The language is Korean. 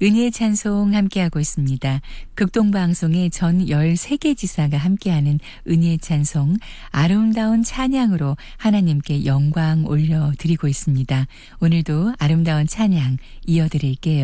은혜의 찬송 함께하고 있습니다. 극동방송의 전 13개 지사가 함께하는 은혜의 찬송, 아름다운 찬양으로 하나님께 영광 올려드리고 있습니다. 오늘도 아름다운 찬양 이어드릴게요.